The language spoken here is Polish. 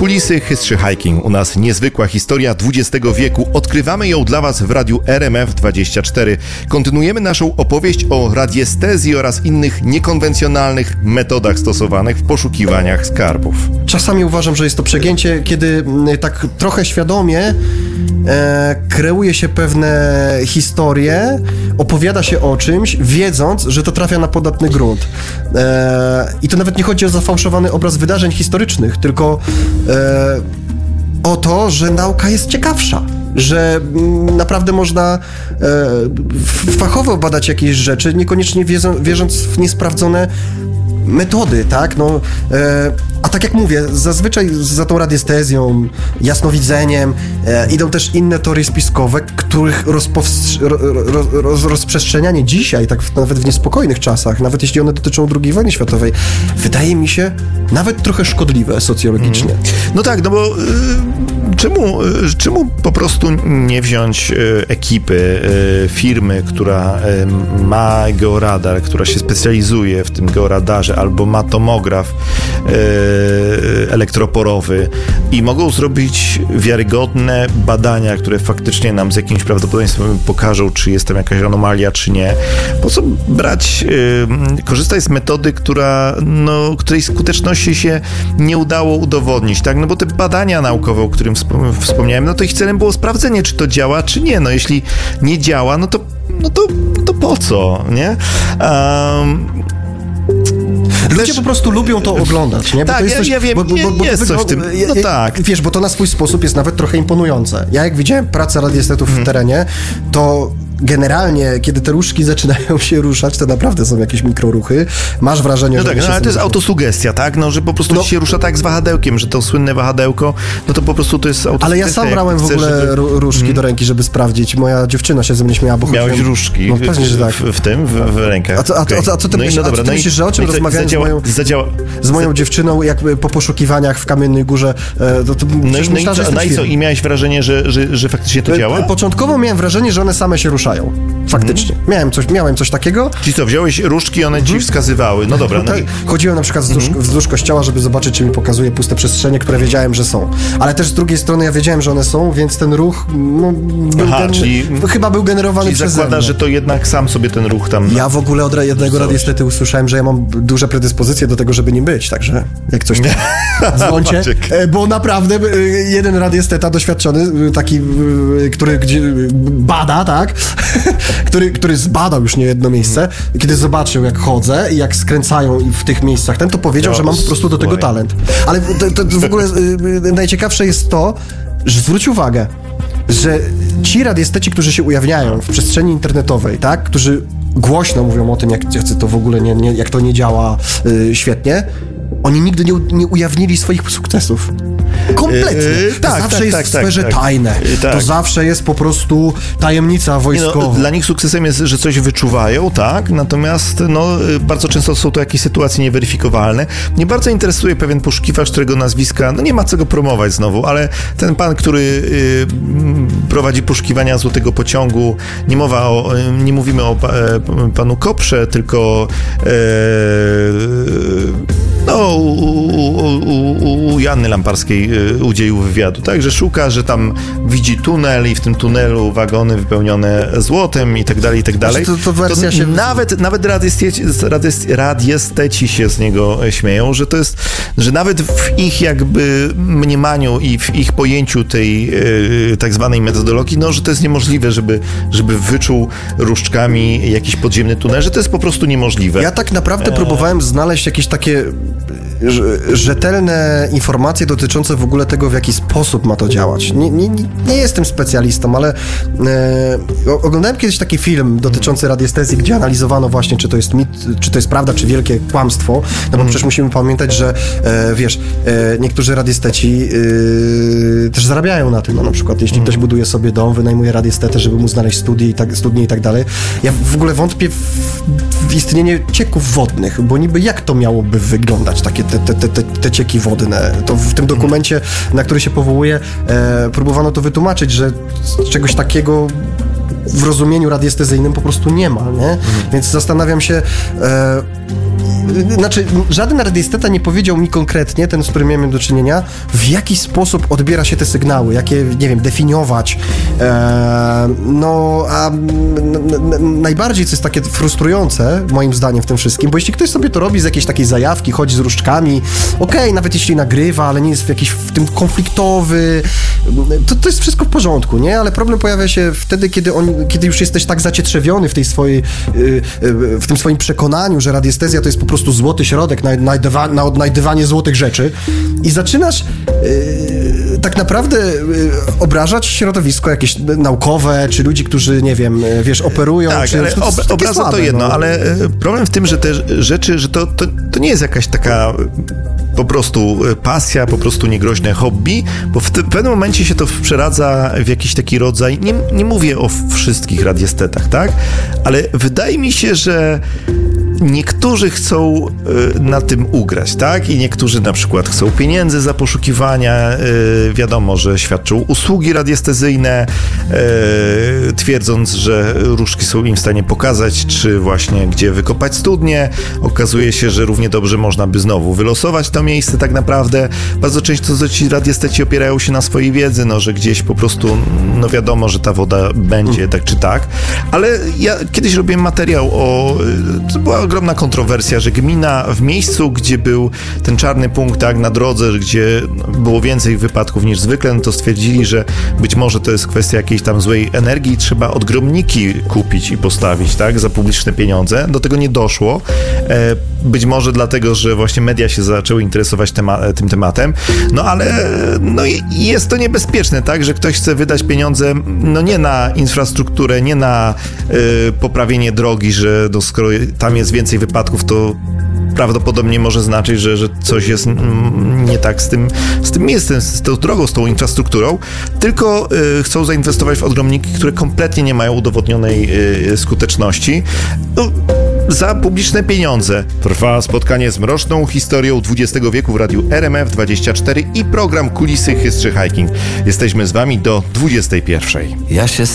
Kulisy History Hiking. U nas niezwykła historia XX wieku. Odkrywamy ją dla Was w radiu RMF24. Kontynuujemy naszą opowieść o radiestezji oraz innych niekonwencjonalnych metodach stosowanych w poszukiwaniach skarbów. Czasami uważam, że jest to przegięcie, kiedy tak trochę świadomie kreuje się pewne historie, opowiada się o czymś, wiedząc, że to trafia na podatny grunt. I to nawet nie chodzi o zafałszowany obraz wydarzeń historycznych, tylko o to, że nauka jest ciekawsza, że naprawdę można fachowo badać jakieś rzeczy, niekoniecznie wierząc w niesprawdzone metody, tak? A tak jak mówię, zazwyczaj za tą radiestezją, jasnowidzeniem idą też inne teorie spiskowe, których rozprzestrzenianie dzisiaj, tak nawet w niespokojnych czasach, nawet jeśli one dotyczą II wojny światowej, wydaje mi się nawet trochę szkodliwe socjologicznie. No tak, no bo czemu po prostu nie wziąć ekipy, firmy, która ma georadar, która się specjalizuje w tym georadarze, albo ma tomograf elektroporowy i mogą zrobić wiarygodne badania, które faktycznie nam z jakimś prawdopodobieństwem pokażą, czy jest tam jakaś anomalia, czy nie. Po co korzystać z metody, której skuteczności się nie udało udowodnić, tak? No bo te badania naukowe, o którym wspomniałem, no to ich celem było sprawdzenie, czy to działa, czy nie. No jeśli nie działa, no to po co, nie? Ludzie po prostu lubią to oglądać, nie? Bo tak, to jest coś, ja wiem, jest coś w tym. No tak. Wiesz, bo to na swój sposób jest nawet trochę imponujące. Ja jak widziałem pracę radiestetów w terenie, to generalnie, kiedy te różdżki zaczynają się ruszać, to naprawdę są jakieś mikroruchy. Masz wrażenie, że... No tak, ale to jest autosugestia, tak? No, że po prostu się rusza tak z wahadełkiem, że to słynne wahadełko, no to po prostu to jest autosugestia. Ale ja sam brałem w ogóle różdżki do ręki, żeby sprawdzić. Moja dziewczyna się ze mnie śmiała, bo miałeś różdżki? No pewnie, że tak. W rękach. A co ty myślisz, że o czym rozmawiałem z moją dziewczyną, jakby po poszukiwaniach w Kamiennej Górze, I miałeś wrażenie, że faktycznie to działa? Początkowo miałem wrażenie, że one same się ruszają. Faktycznie. Miałem coś takiego. Czyli co, wziąłeś różdżki, one ci wskazywały. No dobra. No tak, chodziłem na przykład wzdłuż kościoła, żeby zobaczyć, czy mi pokazuje puste przestrzenie, które wiedziałem, że są. Ale też z drugiej strony ja wiedziałem, że one są, więc ten ruch chyba był generowany przeze mnie. Czyli zakładasz, że to jednak sam sobie ten ruch tam... Ja w ogóle od jednego radiestety usłyszałem, że ja mam duże predyspozycje do tego, żeby nim być, także jak coś dzwońcie, bo naprawdę jeden radiesteta doświadczony, taki, który bada, tak? który zbadał już niejedno miejsce, kiedy zobaczył, jak chodzę i jak skręcają w tych miejscach to powiedział, że mam po prostu do tego talent. Ale to w ogóle najciekawsze jest to, że zwróć uwagę, że ci radiesteci, którzy się ujawniają w przestrzeni internetowej, tak, którzy głośno mówią o tym, jak to w ogóle jak to nie działa świetnie, oni nigdy nie ujawnili swoich sukcesów. Kompletnie. To zawsze jest w sferze tajne. To zawsze jest po prostu tajemnica wojskowa. Dla nich sukcesem jest, że coś wyczuwają, tak? Natomiast bardzo często są to jakieś sytuacje nieweryfikowalne. Mnie bardzo interesuje pewien poszukiwacz, którego nazwiska, nie ma co go promować znowu, ale ten pan, który prowadzi poszukiwania złotego pociągu, nie mówimy o panu Koprze, tylko u Joanny Lamparskiej udzielił wywiadu, tak, że szuka, że tam widzi tunel i w tym tunelu wagony wypełnione złotem i tak dalej, i tak dalej. To wersja się... Nawet radiesteci się z niego śmieją, że to jest, że nawet w ich jakby mniemaniu i w ich pojęciu tej tak zwanej metodologii, że to jest niemożliwe, żeby wyczuł różdżkami jakiś podziemny tunel, że to jest po prostu niemożliwe. Ja tak naprawdę próbowałem znaleźć jakieś takie rzetelne informacje dotyczące w ogóle tego, w jaki sposób ma to działać. Nie jestem specjalistą, ale oglądałem kiedyś taki film dotyczący radiestezji, gdzie analizowano właśnie, czy to jest mit, czy to jest prawda, czy wielkie kłamstwo, bo przecież musimy pamiętać, że niektórzy radiesteci też zarabiają na tym. Na przykład, jeśli ktoś buduje sobie dom, wynajmuje radiestetę, żeby mu znaleźć studnie i tak dalej. Ja w ogóle wątpię w istnienie cieków wodnych, bo niby jak to miałoby wyglądać, takie te cieki wodne. To w tym dokumencie, na który się powołuje, próbowano to wytłumaczyć, że czegoś takiego w rozumieniu radiestezyjnym po prostu nie ma, nie? Więc zastanawiam się, znaczy żaden radiesteta nie powiedział mi konkretnie, ten, z którym miałem do czynienia, w jaki sposób odbiera się te sygnały, jakie, nie wiem, definiować. Najbardziej, co jest takie frustrujące, moim zdaniem, w tym wszystkim, bo jeśli ktoś sobie to robi z jakiejś takiej zajawki, chodzi z różdżkami, okej, nawet jeśli nagrywa, ale nie jest jakiś w tym konfliktowy, to jest wszystko w porządku, nie? Ale problem pojawia się wtedy, kiedy już jesteś tak zacietrzewiony w tej swojej, w tym swoim przekonaniu, że radiestezja to jest po prostu złoty środek na odnajdywanie złotych rzeczy i zaczynasz tak naprawdę obrażać środowisko jakieś naukowe, czy ludzi, którzy, nie wiem, wiesz, operują. Tak, czy, ale obraza słabe, to jedno, ale problem w tym, że te rzeczy, że to nie jest jakaś taka po prostu pasja, po prostu niegroźne hobby, bo w pewnym momencie się to przeradza w jakiś taki rodzaj, nie mówię o wszystkich radiestetach, tak? Ale wydaje mi się, że niektórzy chcą na tym ugrać, tak? I niektórzy na przykład chcą pieniędzy za poszukiwania, wiadomo, że świadczą usługi radiestezyjne, twierdząc, że różdżki są im w stanie pokazać, czy właśnie gdzie wykopać studnie. Okazuje się, że równie dobrze można by znowu wylosować to miejsce tak naprawdę. Bardzo często ci radiesteci opierają się na swojej wiedzy, że gdzieś po prostu, wiadomo, że ta woda będzie tak czy tak. Ale ja kiedyś robiłem materiał to była ogromna kontrowersja, że gmina w miejscu, gdzie był ten czarny punkt, tak, na drodze, gdzie było więcej wypadków niż zwykle, to stwierdzili, że być może to jest kwestia jakiejś tam złej energii i trzeba odgromniki kupić i postawić, tak, za publiczne pieniądze. Do tego nie doszło. Być może dlatego, że właśnie media się zaczęły interesować tym tematem. Ale jest to niebezpieczne, tak, że ktoś chce wydać pieniądze, nie na infrastrukturę, nie na poprawienie drogi, że skoro tam jest więcej wypadków, to prawdopodobnie może znaczyć, że coś jest nie tak z tym miejscem, z tą drogą, z tą infrastrukturą, tylko chcą zainwestować w odgromniki, które kompletnie nie mają udowodnionej skuteczności. Za publiczne pieniądze. Trwa spotkanie z mroczną historią XX wieku w radiu RMF24 i program Kulisy History Hiking. Jesteśmy z wami do 21. Ja się